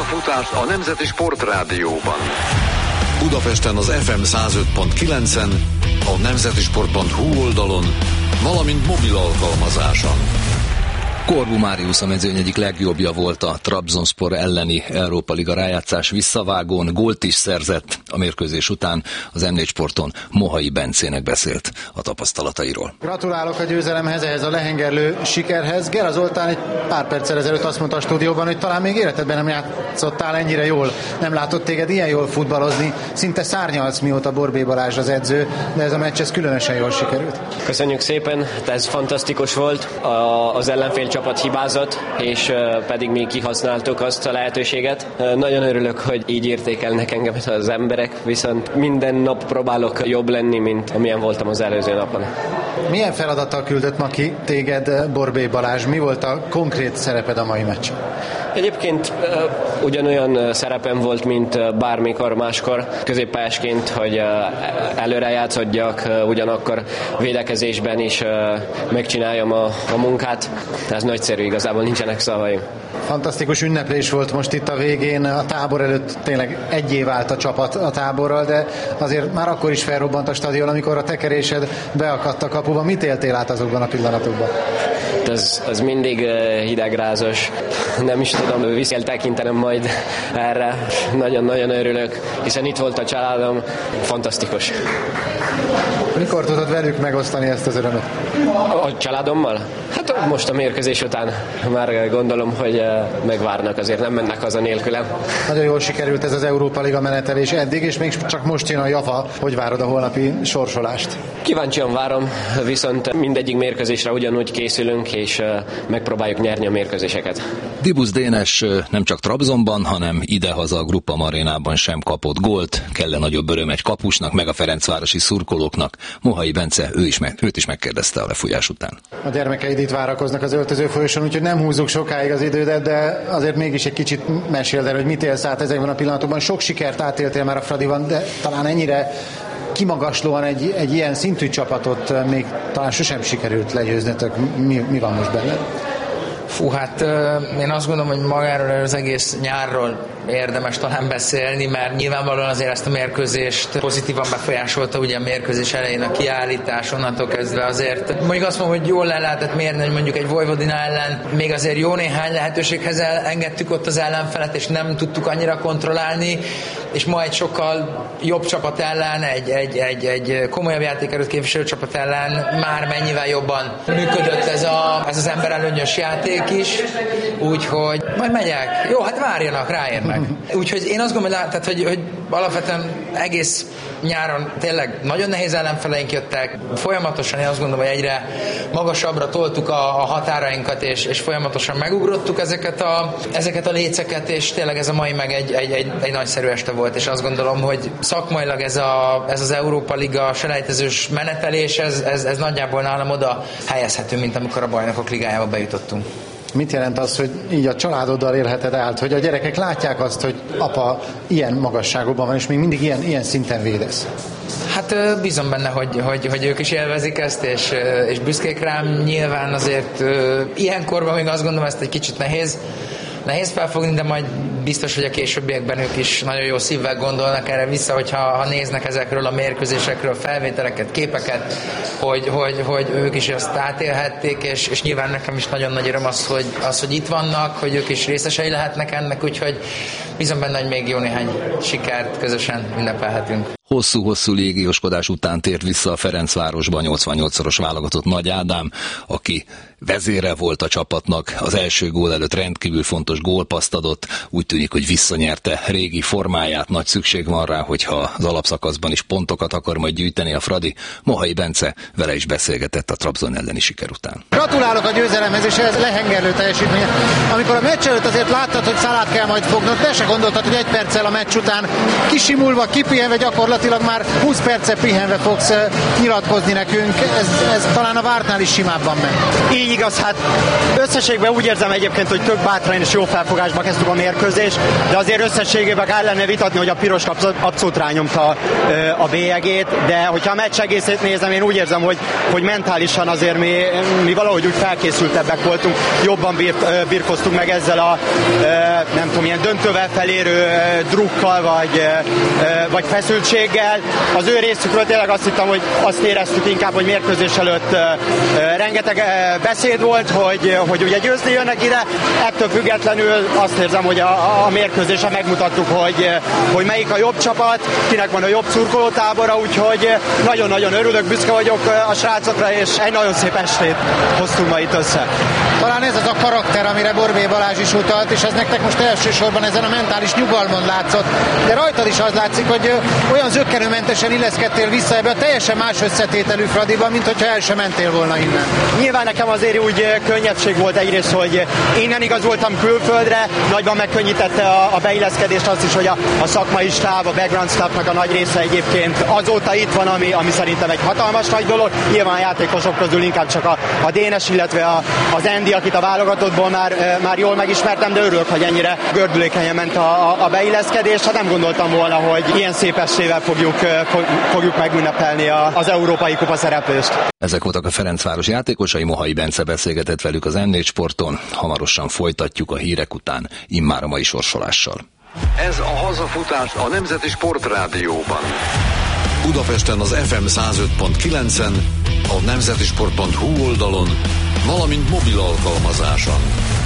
futást a Nemzeti Sportrádióban. Budapesten az FM 105.9-en, a nemzetisport.hu oldalon, valamint mobil alkalmazáson. Corbu Marius a mezőny egyik legjobbja volt a Trabzonspor elleni Európa Liga rájátszás visszavágón, gólt is szerzett. A mérkőzés után az M4 Sporton Mohai Bencének beszélt a tapasztalatairól. Gratulálok a győzelemhez, ehhez a lehengerlő sikerhez. Gera Zoltán egy pár perccel ezelőtt azt mondta a stúdióban, hogy talán még életedben nem játszottál ennyire jól, nem látott téged ilyen jól futballozni. Szinte szárnyalsz, mióta Borbély Balázs az edző, de ez a meccs ez különösen jól sikerült. Köszönjük szépen, ez fantasztikus volt. Az ellenfél csapat hibázott, és pedig mi kihasználtuk azt a lehetőséget. Nagyon örülök, hogy így értékelnek engem az emberek, viszont minden nap próbálok jobb lenni, mint amilyen voltam az előző napon. Milyen feladattal küldött ma ki téged Borbély Balázs? Mi volt a konkrét szereped a mai meccsen? Egyébként ugyanolyan szerepem volt, mint bármikor máskor középpályásként, hogy előre játszodjak, ugyanakkor védekezésben is megcsináljam a munkát. Ez nagyszerű, igazából nincsenek szavaim. Fantasztikus ünneplés volt most itt a végén, a tábor előtt tényleg egyé vált a csapat a táborral, de azért már akkor is felrobbant a stadion, amikor a tekerésed beakadt a kapuba. Mit éltél át azokban a pillanatokban? Ez mindig hidegrázos. Nem is tudom, vissza kell tekintenem majd erre. Nagyon-nagyon örülök, hiszen itt volt a családom. Fantasztikus. Mikor tudod velük megosztani ezt az örömet? A családommal? Hát most a mérkőzés után már gondolom, hogy megvárnak, azért nem mennek haza nélkülem. Nagyon jól sikerült ez az Európa Liga menetelés eddig, és még csak most jön a java. Hogy várod a holnapi sorsolást? Kíváncsian várom, viszont mindegyik mérkőzésre ugyanúgy készülünk, és megpróbáljuk nyerni a mérkőzéseket. Dibusz Dénes nem csak Trabzonban, hanem idehaza a Grupam Arénában sem kapott gólt. Kell nagyobb öröm egy kapusnak, meg a ferencvárosi szurkolóknak. Mohai Bence, őt is megkérdezte a lefújás után. A gyermekeid itt várakoznak az öltöző folyosón, úgyhogy nem húzzuk sokáig az idődet, de azért mégis egy kicsit meséld el, hogy mit élsz át ezekben a pillanatokban. Sok sikert átéltél már a Fradiban, de talán ennyire kimagaslóan egy ilyen szintű csapatot még talán sosem sikerült legyőznötök. Mi van most benne? Hát én azt gondolom, hogy magáról az egész nyárról érdemes talán beszélni, mert nyilvánvalóan azért ezt a mérkőzést pozitívan befolyásolta, ugye a mérkőzés elején a kiállítás, onnantól kezdve azért mondjuk azt mondom, hogy jól le lehetett mérni, hogy mondjuk egy Vojvodina ellen még azért jó néhány lehetőséghez engedtük ott az ellenfelet, és nem tudtuk annyira kontrollálni, és ma egy sokkal jobb csapat ellen, egy komolyabb játékerőt képviselő csapat ellen már mennyivel jobban működött ez az emberelőnyös játék is, úgyhogy majd megyek. Jó, hát várjanak, ráérnek. Úgyhogy én azt gondolom, hogy alapvetően egész nyáron tényleg nagyon nehéz ellenfeleink jöttek. Folyamatosan én azt gondolom, hogy egyre magasabbra toltuk a határainkat, és folyamatosan megugrottuk ezeket a léceket, és tényleg ez a mai meg egy nagyszerű este volt, és azt gondolom, hogy szakmailag ez az Európa Liga selejtezős menetelés, ez nagyjából nálam oda helyezhető, mint amikor a Bajnokok Ligájába bejutottunk. Mit jelent az, hogy így a családoddal élheted át, hogy a gyerekek látják azt, hogy apa ilyen magasságokban van, és még mindig ilyen szinten védesz? Hát bízom benne, hogy ők is élvezik ezt, és büszkék rám. Nyilván azért ilyen korban még azt gondolom, ezt egy kicsit nehéz felfogni, de majd biztos, hogy a későbbiekben ők is nagyon jó szívvel gondolnak erre vissza, hogyha néznek ezekről a mérkőzésekről felvételeket, képeket, hogy ők is ezt átélhették, és nyilván nekem is nagyon nagy öröm az, hogy itt vannak, hogy ők is részesei lehetnek ennek, úgyhogy bízom benne, hogy még jó néhány sikert közösen ünnepelhetünk. Hosszú légióskodás után tért vissza a Ferencvárosba 88-szoros válogatott Nagy Ádám, aki vezére volt a csapatnak, az első gól előtt rendkívül fontos gólpaszt adott, úgy tűnik, hogy visszanyerte régi formáját, nagy szükség van rá, hogyha az alapszakaszban is pontokat akar majd gyűjteni a Fradi. Mohai Bence vele is beszélgetett a Trabzon elleni siker után. Gratulálok a győzelemhez, és ez lehengerlő teljesítmény. Amikor a meccs előtt azért láttad, hogy Szalát kell majd fognod, de se gondoltad, hogy egy perccel a meccs után kisimulva, kipihenve gyakorlatilag gyakorlatilag már 20 perce pihenve fogsz nyilatkozni nekünk. Ez talán a vártnál is simábban megy. Így igaz, hát összességben úgy érzem egyébként, hogy tök bátran és jó felfogásba kezdtük a mérkőzést, de azért összességében kell lenne vitatni, hogy a piros abszolút rányomta a bélyegét, de hogyha a meccs egészét nézem, én úgy érzem, hogy mentálisan azért mi valahogy úgy felkészültebbek voltunk, jobban birkoztunk meg ezzel a nem tudom, ilyen döntővel felérő drukkal, vagy feszültséggel. Az ő részükről tényleg azt hittem, hogy azt éreztük inkább, hogy mérkőzés előtt rengeteg beszéd volt, hogy ugye győzni jönnek ide. Ettől függetlenül azt érzem, hogy a mérkőzésen megmutattuk, hogy melyik a jobb csapat, kinek van a jobb szurkolótábora, úgyhogy nagyon-nagyon örülök, büszke vagyok a srácokra, és egy nagyon szép estét hoztunk ma itt össze. Talán ez az a karakter, amire Borbély Balázs is utalt, és ez nektek most elsősorban ezen a mentális nyugalmon látszott, de rajtad is az látszik, hogy olyan zökkenőmentesen illeszkedtél vissza ebbe a teljesen más összetételű Fradiba, mint hogyha el sem mentél volna innen. Nyilván nekem azért úgy könnyebbség volt egyrészt, hogy innen igazoltam külföldre, nagyban megkönnyítette a beilleszkedést azt is, hogy a szakmai stáb, a background staffnak a nagy része egyébként azóta itt van, ami szerintem egy hatalmas nagy dolog. Nyilván a játékosok közül inkább csak a Dénes, illetve az Andy, akit a válogatottból már jól megismertem, de örülök, hogy ennyire gördülékenyen ment a beilleszkedés. Hát nem gondoltam volna, hogy ilyen szép estével fogjuk megünnepelni az Európai Kupa szereplést. Ezek voltak a Ferencváros játékosai, Mohai Bence beszélgetett velük az M4 Sporton. Hamarosan folytatjuk a hírek után, immár a mai sorsolással. Ez a hazafutás a Nemzeti Sportrádióban. Budapesten az FM 105.9-en, a nemzetisport.hu oldalon, valamint mobil alkalmazáson.